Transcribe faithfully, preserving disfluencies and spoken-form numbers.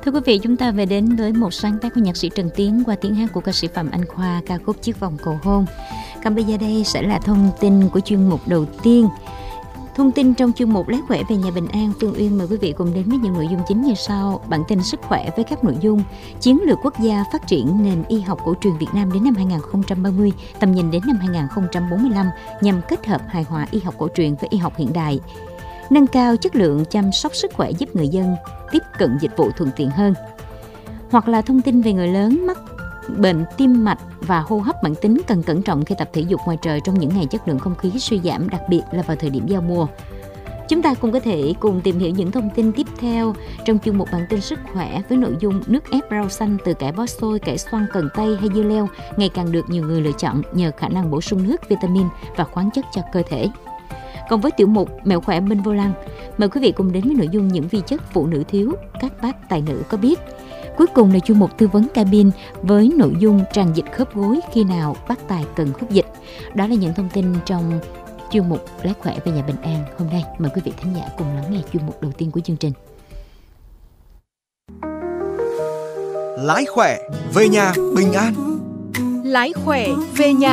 Thưa quý vị, chúng ta về đến với một sáng tác của nhạc sĩ Trần Tiến qua tiếng hát của ca sĩ Phạm Anh Khoa, ca khúc Chiếc vòng cầu hôn. Còn bây giờ đây sẽ là thông tin của chuyên mục đầu tiên. Thông tin trong chuyên mục Lấy khỏe về nhà Bình An, Phương Uyên mời quý vị cùng đến với những nội dung chính như sau. Bản tin sức khỏe với các nội dung: chiến lược quốc gia phát triển nền y học cổ truyền Việt Nam đến năm hai không ba mươi, tầm nhìn đến năm hai không bốn lăm nhằm kết hợp hài hòa y học cổ truyền với y học hiện đại, nâng cao chất lượng chăm sóc sức khỏe giúp người dân tiếp cận dịch vụ thuận tiện hơn. Hoặc là thông tin về người lớn mắc bệnh tim mạch và hô hấp mãn tính cần cẩn trọng khi tập thể dục ngoài trời trong những ngày chất lượng không khí suy giảm, đặc biệt là vào thời điểm giao mùa. Chúng ta cũng có thể cùng tìm hiểu những thông tin tiếp theo trong chuyên mục bản tin sức khỏe với nội dung nước ép rau xanh từ cải bó xôi, cải xoăn, cần tây hay dưa leo ngày càng được nhiều người lựa chọn nhờ khả năng bổ sung nước, vitamin và khoáng chất cho cơ thể. Còn với tiểu mục Mẹo khỏe bên vô lăng, mời quý vị cùng đến với nội dung những vi chất phụ nữ thiếu, các bác tài nữ có biết. Cuối cùng là chuyên mục tư vấn cabin với nội dung tràn dịch khớp gối khi nào bác tài cần hút dịch. Đó là những thông tin trong chuyên mục Lấy khỏe về nhà Bình An hôm nay. Mời quý vị thính giả cùng lắng nghe chuyên mục đầu tiên của chương trình. Lái khỏe về nhà Bình An. Lái khỏe về nhà